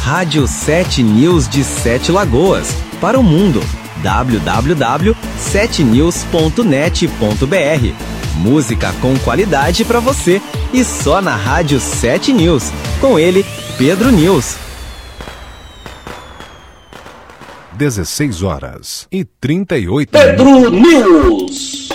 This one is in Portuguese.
Rádio 7 News de Sete Lagoas, para o mundo. www.7news.net.br. Música com qualidade para você e só na Rádio 7 News. Com ele, Pedro News. 16h38. Pedro News.